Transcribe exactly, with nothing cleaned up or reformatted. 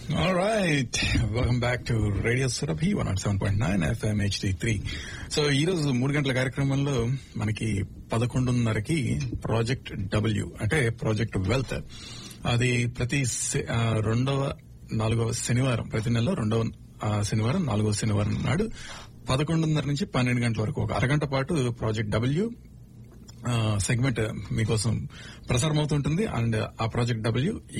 All right, welcome back to Radio Surabhi one oh seven point nine F M H D three. So ఈ రోజు మూడు గంటల కార్యక్రమంలో మనకి పదకొండున్నరకి ప్రాజెక్ట్ డబ్ల్యూ అంటే ప్రాజెక్ట్ వెల్త్, అది ప్రతి శ- ఆ, రెండవ నాలుగవ శనివారం, ప్రతి నెలలో రెండవ ఆ, శనివారం నాలుగవ శనివారం నాడు పదకొండున్నర నుంచి పన్నెండు గంటల వరకు ఒక అరగంట పాటు ప్రాజెక్ట్ డబ్ల్యూ సెగ్మెంట్ మీకోసం ప్రసారం అవుతుంటుంది. అండ్ ఆ ప్రాజెక్ట్ డబ్ల్యూ